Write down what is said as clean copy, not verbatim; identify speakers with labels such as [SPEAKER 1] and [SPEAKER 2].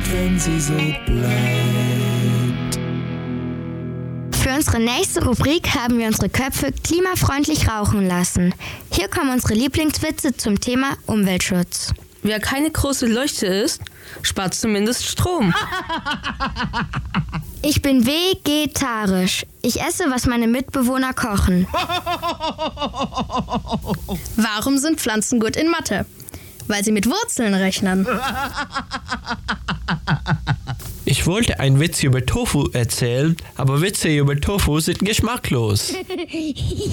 [SPEAKER 1] wenn sie so bleibt.
[SPEAKER 2] Für unsere nächste Rubrik haben wir unsere Köpfe klimafreundlich rauchen lassen. Hier kommen unsere Lieblingswitze zum Thema Umweltschutz.
[SPEAKER 3] Wer keine große Leuchte ist, spart zumindest Strom.
[SPEAKER 2] Ich bin vegetarisch. Ich esse, was meine Mitbewohner kochen.
[SPEAKER 4] Warum sind Pflanzen gut in Mathe? Weil sie mit Wurzeln rechnen.
[SPEAKER 5] Ich wollte einen Witz über Tofu erzählen, aber Witze über Tofu sind geschmacklos.